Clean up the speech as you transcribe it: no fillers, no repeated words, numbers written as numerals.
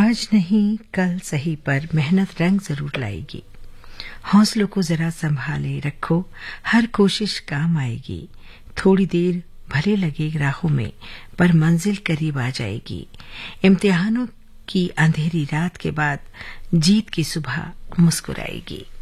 आज नहीं कल सही पर मेहनत रंग जरूर लाएगी। हौसलों को जरा संभाले रखो, हर कोशिश काम आएगी। थोड़ी देर भले लगे राहों में, पर मंजिल करीब आ जाएगी। इम्तिहानों की अंधेरी रात के बाद जीत की सुबह मुस्कुराएगी।